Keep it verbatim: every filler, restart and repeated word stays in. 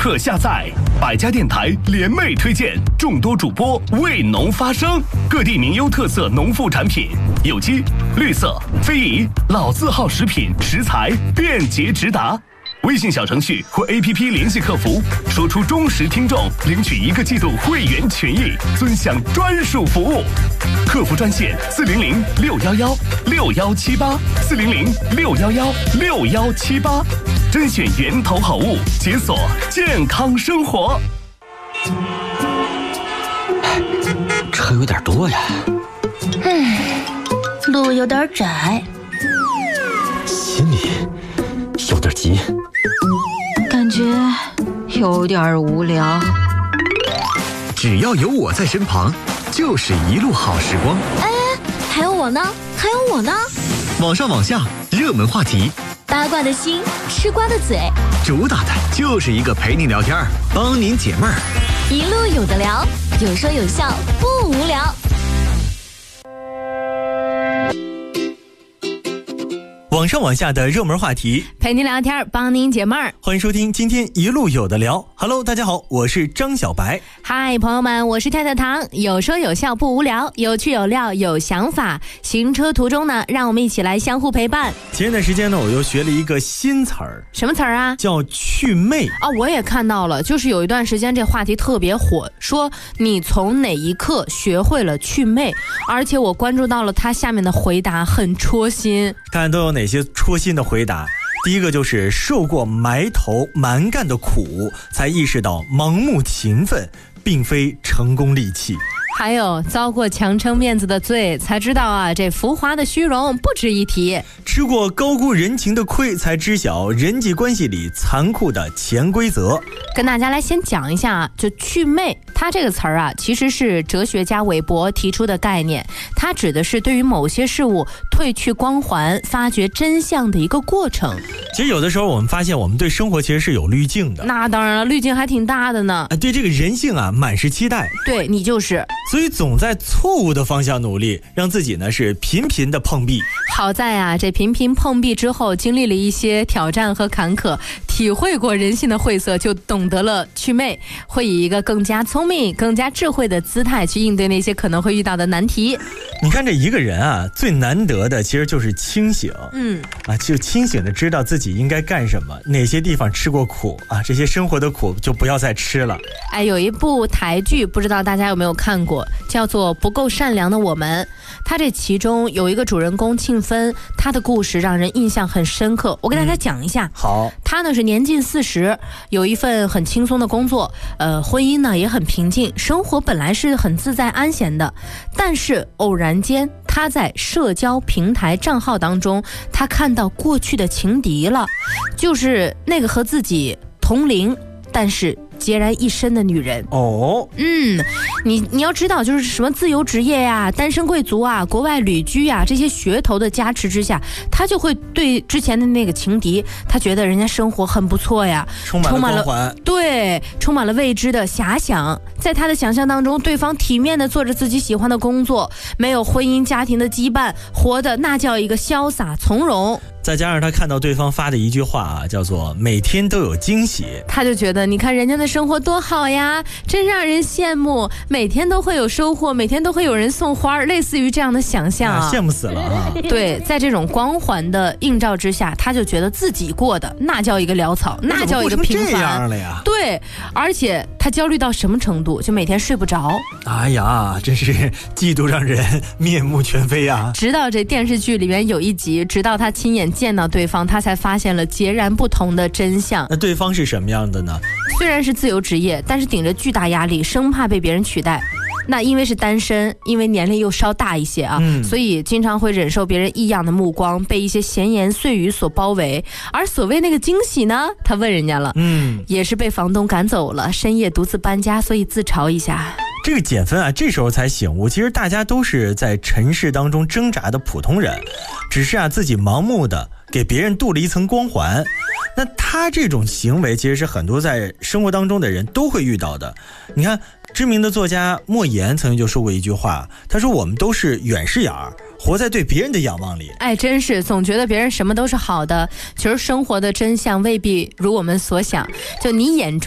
刻下载。百家电台联袂推荐，众多主播为农发声，各地名优特色农副产品，有机、绿色、非遗、老字号食品食材便捷直达。微信小程序或 A P P 联系客服，说出忠实听众，领取一个季度会员权益，尊享专属服务。客服专线四零零六幺幺六幺七八四零零六幺幺六幺七八，甄选源头好物，解锁健康生活。 车有点多呀， 嗯，路有点窄， 心里有点急， 感觉有点无聊。 只要有我在身旁，就是一路好时光。 哎，还有我呢，还有我呢。 网上网下，热门话题， 八卦的心，吃瓜的嘴， 主打的就是一个陪你聊天，帮您解闷儿。 一路有的聊，有说有笑，不无聊。 网上网下的热门话题， 陪您聊天，帮您解闷儿。 欢迎收听今天一路有的聊。Hello， 大家好，我是张小白。 嗨，朋友们，我是跳跳糖，有说有笑不无聊，有趣有料有想法。行车途中呢，让我们一起来相互陪伴。 前一段时间呢，我又学了一个新词儿。 什么词儿啊？ 叫祛魅啊、哦！我也看到了，就是有一段时间这话题特别火，说你从哪一刻学会了祛魅？而且我关注到了他下面的回答，很戳心。 看看都有哪些戳心的回答。第一个就是受过埋头蛮干的苦，才意识到盲目勤奋并非成功利器。 还有遭过强撑面子的罪，才知道啊，这浮华的虚荣不值一提。 吃过高估人情的亏，才知晓人际关系里残酷的潜规则。 跟大家来先讲一下啊，就祛魅，它这个词儿啊，其实是哲学家韦伯提出的概念，它指的是对于某些事物褪去光环，发掘真相的一个过程。 其实有的时候我们发现，我们对生活其实是有滤镜的。 那当然了，滤镜还挺大的呢。 啊，对这个人性啊，满是期待。 对你就是。 所以总在错误的方向努力，让自己呢是频频的碰壁。 好在啊，这频频碰壁之后，经历了一些挑战和坎坷，体会过人性的晦涩，就懂得了祛魅，会以一个更加聪明、更加智慧的姿态去应对那些可能会遇到的难题。 你看这一个人啊，最难得的其实就是清醒。 嗯， 啊，就清醒的知道自己应该干什么，哪些地方吃过苦啊，这些生活的苦就不要再吃了。 哎，有一部台剧，不知道大家有没有看过，叫做《不够善良的我们》。他这其中有一个主人公庆芬，他的故事让人印象很深刻。我给大家讲一下。 嗯、好， 他呢是年近四十，有一份很轻松的工作，呃，婚姻呢也很平静，生活本来是很自在安闲的。但是偶然间，他在社交平台账号当中，他看到过去的情敌了，就是那个和自己同龄，但是孑然一身的女人。 哦， 嗯，你你要知道，就是什么自由职业呀、单身贵族啊、国外旅居呀，这些噱头的加持之下，他就会对之前的那个情敌，他觉得人家生活很不错呀， 充满了光环， 对，充满了未知的遐想。在他的想象当中，对方体面的做着自己喜欢的工作，没有婚姻家庭的羁绊，活的那叫一个潇洒从容。 再加上他看到对方发的一句话啊，叫做每天都有惊喜， 他就觉得你看人家的生活多好呀，真让人羡慕，每天都会有收获，每天都会有人送花，类似于这样的想象啊， 啊羡慕死了啊。 对，在这种光环的映照之下，他就觉得自己过的那叫一个潦草，那叫一个平凡。 这样了呀？ 对，而且他焦虑到什么程度，就每天睡不着。 哎呀，真是嫉妒让人面目全非啊。 直到这电视剧里面有一集，直到他亲眼见到对方，他才发现了截然不同的真相。 那对方是什么样的呢？ 虽然是自由职业，但是顶着巨大压力，生怕被别人取代。那因为是单身，因为年龄又稍大一些啊、嗯，所以经常会忍受别人异样的目光，被一些闲言碎语所包围。而所谓那个惊喜呢，他问人家了，嗯，也是被房东赶走了，深夜独自搬家，所以自嘲一下。 这个减分啊，这时候才醒悟，其实大家都是在尘世当中挣扎的普通人，只是啊自己盲目的给别人镀了一层光环。那他这种行为其实是很多在生活当中的人都会遇到的。你看，知名的作家莫言曾经就说过一句话，他说我们都是远视眼儿，活在对别人的仰望里。 哎，真是总觉得别人什么都是好的，其实生活的真相未必如我们所想。就你眼中